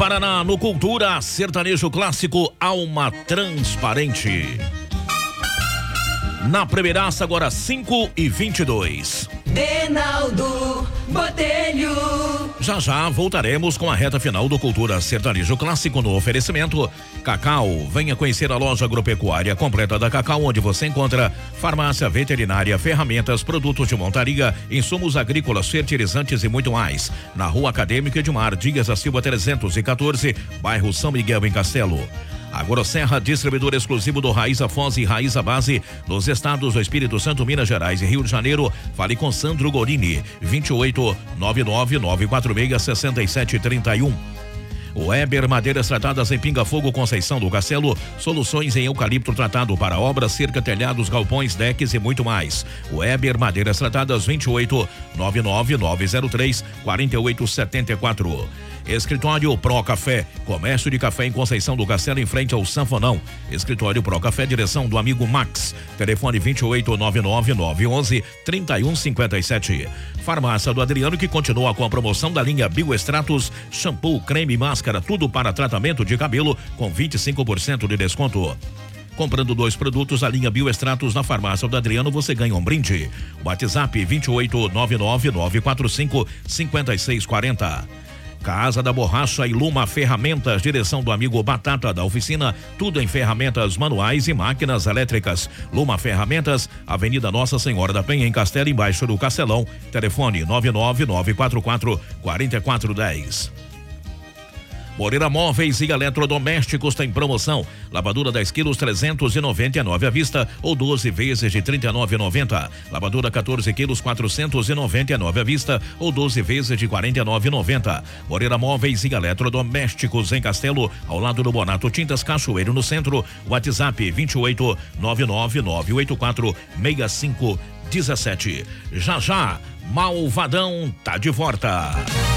Paraná, no Cultura Sertanejo Clássico Alma Transparente. Na primeiraça, agora 5h22. Reinaldo Botelho. Já voltaremos com a reta final do Cultura Sertanejo Clássico no oferecimento Cacau. Venha conhecer a loja agropecuária completa da Cacau, onde você encontra farmácia veterinária, ferramentas, produtos de montaria, insumos agrícolas, fertilizantes e muito mais. Na Rua Acadêmica Edmar Dias da Silva 314, bairro São Miguel, em Castelo. Agrosserra, distribuidor exclusivo do Raiza Foz e Raiza Base, nos estados do Espírito Santo, Minas Gerais e Rio de Janeiro. Fale com Sandro Gorini, 28-99946-6731. Weber Madeiras Tratadas em Pinga Fogo, Conceição do Castelo. Soluções em eucalipto tratado para obras, cerca, telhados, galpões, decks e muito mais. Weber Madeiras Tratadas, 28-99903-4874. Escritório Pro Café, comércio de café em Conceição do Castelo, em frente ao Sanfonão. Escritório Pro Café, direção do amigo Max. Telefone 28-99911-3157. Farmácia do Adriano, que continua com a promoção da linha Bioextratos, shampoo, creme, máscara, tudo para tratamento de cabelo com 25% de desconto. Comprando 2 produtos, a linha Bioextratos na Farmácia do Adriano, você ganha um brinde. WhatsApp 28-99945-5640. Casa da Borracha e Luma Ferramentas, direção do amigo Batata da Oficina, tudo em ferramentas manuais e máquinas elétricas. Luma Ferramentas, Avenida Nossa Senhora da Penha, em Castelo, embaixo do Castelão. Telefone 99944-4410. Moreira Móveis e Eletrodomésticos tem promoção. Lavadora 10 quilos, 399 à vista ou 12 vezes de 39,90. Lavadora 14 quilos, 499 à vista ou 12 vezes de 49,90. Moreira Móveis e Eletrodomésticos em Castelo, ao lado do Bonato Tintas Cachoeiro, no centro. WhatsApp 28-99984-6517. Já, Malvadão tá de volta.